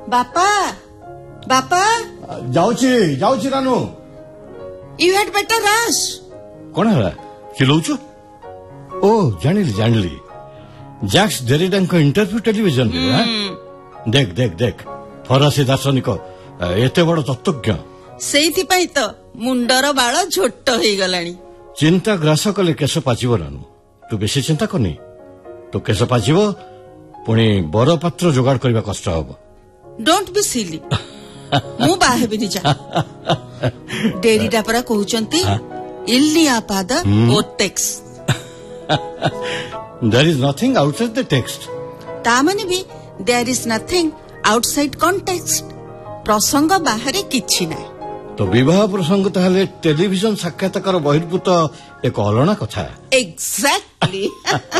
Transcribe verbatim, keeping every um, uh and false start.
ବାପା ବାପା ଯାଉଛି ଯାଉଛି ରାନୁ। ୟୁ ହ୍ୟାଡ୍ ବେଟର ରସ୍। କଣ ହେଲା ଚିଲଉଛୁ? ଓ ଜାଣିଲି ଜାଣିଲି ଜ୍ୟାକ୍ସ ଡେରିଡାଙ୍କ ଇଣ୍ଟରଭ୍ୟୁ ଟେଲିଭିଜନରେ। ଦେଖ ଦେଖ ଦେଖ ଫରାସୀ ଦାର୍ଶନିକ ଏତେ ବଡ ତତ୍ତ୍ୱଜ୍ଞ। ସେଇଥିପାଇଁ ତ ମୁଣ୍ଡର ବାଳ ଝୋଟ ହେଇଗଲାଣି। ଚିନ୍ତା ଗ୍ରାସ କଲେ କେଶ ପାଚିବ ରାନୁ। ତୁ ବେଶୀ ଚିନ୍ତା କରନି। ତୋ କେଶ ପାଚିବ ପୁଣି ବର ପାତ୍ର ଯୋଗାଡ଼ କରିବା କଷ୍ଟ ହବ। ଡୋଣ୍ଟ ବି ସିଲି। ମୁଁ ବାହା ହେବିନି। ଯା ଡେରିଟା ପରା କହୁଛନ୍ତି ଇଲ୍ନିଆ ପାଦ ଓ tax. There is nothing outside the text. ତା ମାନେ ବି there is nothing outside context. ପ୍ରସଙ୍ଗ ବାହାରେ କିଛି ନାହିଁ। ତ ବିବାହ ପ୍ରସଙ୍ଗ ତାହେଲେ ଟେଲିଭିଜନ ସାକ୍ଷାତକାର ବହିର୍ଭୂତ ଏକ ଅଲଣା କଥା। ଏକ୍ସାକ୍ଟଲି।